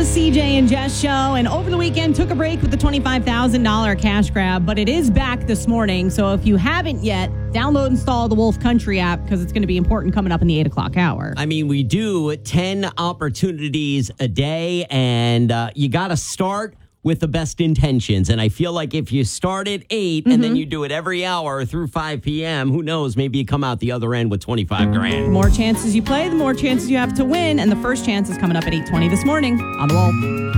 CJ and Jess show, and over the weekend took a break with the $25,000 cash grab, but it is back this morning. So if you haven't yet, download and install the Wolf Country app because it's going to be important coming up in the 8 o'clock hour. I mean, we do 10 opportunities a day, and you got to start with the best intentions. And I feel like if you start at 8 and then you do it every hour through 5 p.m., who knows, maybe you come out the other end with 25 grand. The more chances you play, the more chances you have to win. And the first chance is coming up at 8:20 this morning on The Wolf.